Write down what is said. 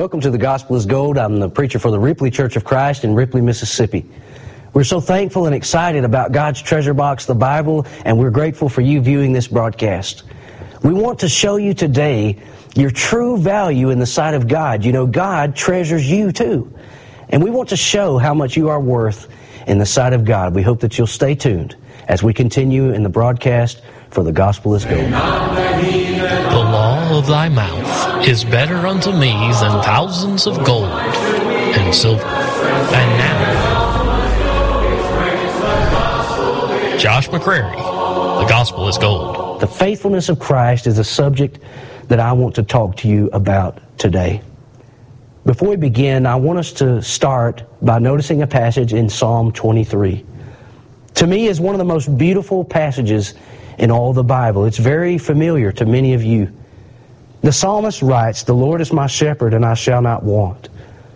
Welcome to The Gospel is Gold. I'm the preacher for the Ripley Church of Christ in Ripley, Mississippi. We're so thankful and excited about God's treasure box, the Bible, and we're grateful for you viewing this broadcast. We want to show you today your true value in the sight of God. You know, God treasures you too. And we want to show how much you are worth in the sight of God. We hope that you'll stay tuned as we continue in the broadcast for The Gospel is Gold. The law of thy mouth is better unto me than thousands of gold and silver. And now, Josh McCrary, The Gospel is Gold. The faithfulness of Christ is a subject that I want to talk to you about today. Before we begin, I want us to start by noticing a passage in Psalm 23. To me, is one of the most beautiful passages in all the Bible. It's very familiar to many of you. The psalmist writes, "The Lord is my shepherd, and I shall not want.